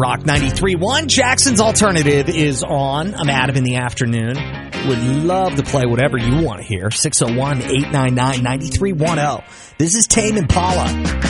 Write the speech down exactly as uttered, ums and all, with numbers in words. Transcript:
Rock ninety-three point one. Jackson's Alternative is on. I'm Adam in the afternoon. Would love to play whatever you want to hear. six oh one, eight nine nine, nine three one oh. This is Tame Impala.